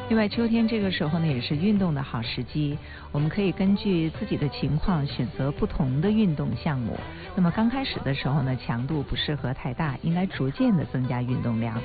另外，秋天这个时候呢，也是运动的好时机。我们可以根据自己的情况选择不同的运动项目。那么刚开始的时候呢，强度不适合太大，应该逐渐的增加运动量。